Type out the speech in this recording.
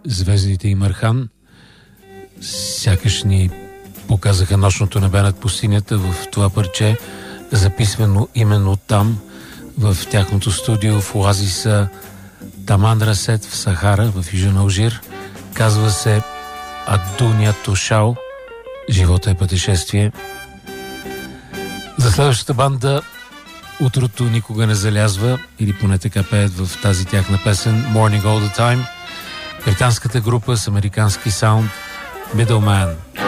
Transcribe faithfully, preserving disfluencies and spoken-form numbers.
звездите и Мархан. Сякаш ни показаха нощното небе над пустинята в това парче, записвано именно там, в тяхното студио в оазиса Таман Расет в Сахара, в Южен Алжир. Казва се Адуния Тошао. Живота е пътешествие. За следващата банда утрото никога не залязва, или поне така пеят в тази тяхна песен Morning All The Time. Британската група с американски саунд Middleman.